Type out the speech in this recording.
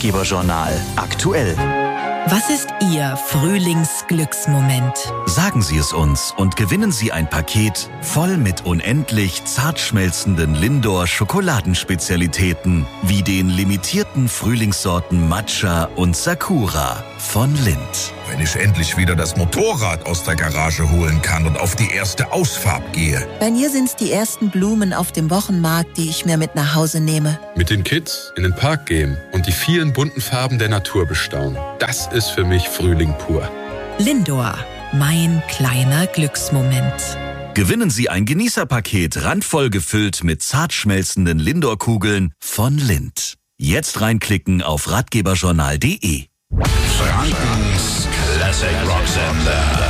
Ratgeberjournal aktuell. Was ist Ihr Frühlingsglücksmoment? Sagen Sie es uns und gewinnen Sie ein Paket voll mit unendlich zart schmelzenden Lindor-Schokoladenspezialitäten wie den limitierten Frühlingssorten Matcha und Sakura von Lindt. Wenn ich endlich wieder das Motorrad aus der Garage holen kann und auf die erste Ausfahrt gehe. Bei mir sind's die ersten Blumen auf dem Wochenmarkt, die ich mir mit nach Hause nehme. Mit den Kids in den Park gehen und die vielen bunten Farben der Natur bestaunen. Das ist für mich Frühling pur. Lindor, mein kleiner Glücksmoment. Gewinnen Sie ein Genießerpaket randvoll gefüllt mit zart schmelzenden Lindor-Kugeln von Lindt. Jetzt reinklicken auf ratgeberjournal.de. Frankens Classic Rock Sender.